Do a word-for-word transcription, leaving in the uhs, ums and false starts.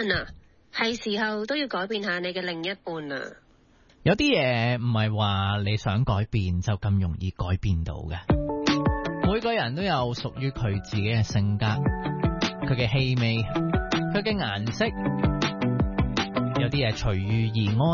文啊，係時候都要改變下你嘅另一半啊。 有啲嘢唔係話你想改變就咁容易改變到嘅。每個人都有屬於佢自己嘅性格，佢嘅氣味，佢嘅顏色，有啲嘢隨遇而安。